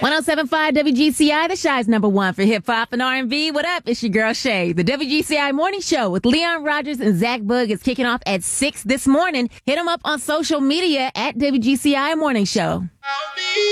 107.5 WGCI, the Shy's number one for hip hop and R&B. What up? It's your girl Shay. The WGCI Morning Show with Leon Rogers and Zach Bug is kicking off at 6 this morning. Hit them up on social media at WGCI Morning Show.